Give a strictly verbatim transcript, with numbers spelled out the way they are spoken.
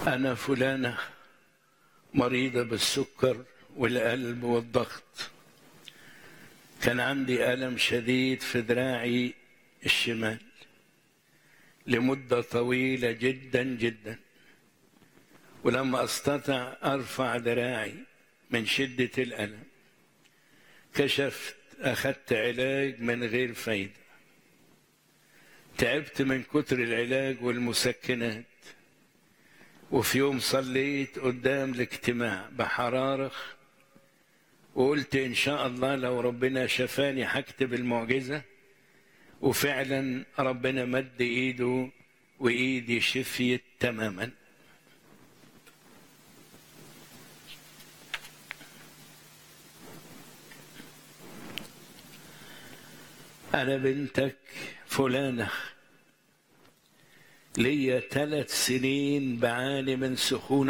أنا فلانة مريضة بالسكر والقلب والضغط. كان عندي ألم شديد في ذراعي الشمال لمدة طويلة جدا جدا، ولم أستطع أرفع ذراعي من شدة الألم. كشفت، أخذت علاج من غير فايدة، تعبت من كتر العلاج والمسكنات. وفي يوم صليت قدام الاجتماع بحرارخ وقلت إن شاء الله لو ربنا شفاني هكتب المعجزة، وفعلا ربنا مد إيده وإيدي شفيت تماما. أنا بنتك فلانة، ليا ثلاث سنين بعاني من سخونة